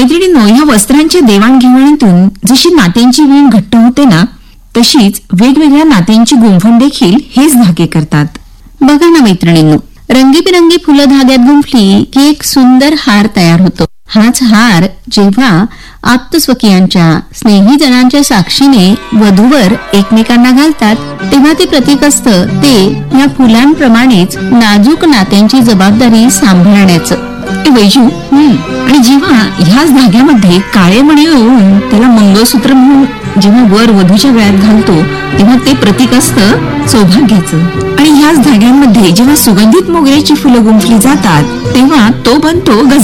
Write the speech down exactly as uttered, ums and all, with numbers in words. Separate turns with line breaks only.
मैत्रिणींनो, ह्या वस्त्रांच्या देवाणघेवाणीतून जशी नात्यांची वीण घट्ट होते ना, तशीच वेगवेगळ्या नात्यांची गुंफण देखील हेच धागे करतात.
बघा ना मैत्रिणींनो, रंगीबिरंगी फुलं धाग्यात गुंफली की एक सुंदर हार तयार होतो. हाच हार जेव्हा आप्तस्वकीयांच्या, स्नेहीजनांच्या साक्षीने वधूवर एकमेकांना घालतात, तेव्हा ते प्रतीक असतं ते या फुलांप्रमाणेच नाजूक नात्यांची जबाबदारी सांभाळण्याचं.
वैजू, आणि जेव्हा ह्याच धाग्यामध्ये काळे मणी ओवून त्याला मंगळसूत्र म्हणून जेव्हा वर वधूच्या गळ्यात घालतो, तेव्हा ते प्रतीक असतं सौभाग्याचं. आणि ह्याच धाग्यांमध्ये जेव्हा सुगंधित मोगऱ्याची फुलं गुंफली जातात, तेव्हा तो बनतो गजरा.